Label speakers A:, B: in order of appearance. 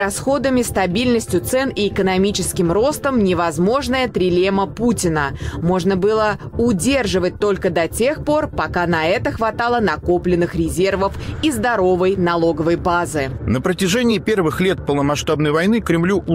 A: Расходами, стабильностью цен и экономическим ростом невозможная трилемма Путина. Можно было удерживать только до тех пор, пока на это хватало накопленных резервов и здоровой налоговой базы.
B: На протяжении первых лет полномасштабной войны Кремлю